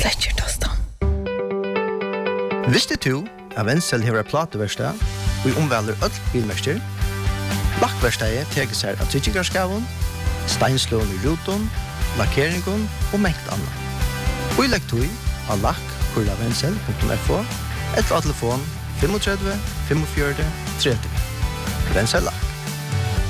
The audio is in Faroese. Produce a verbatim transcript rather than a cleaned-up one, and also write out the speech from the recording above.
Sletcher tostan. Visste du at Wenzel hever plateverstad og i omvelder øll bilmester? Lakkverstadet teker seg av tryggikarskaven, steinslån i ruton, lakkeringen og mengt annet. Og i lekktøy av lakk kurla wenzel punktum f o eller av telefon tre fem fem fire tre tre. Wenzel Lakk.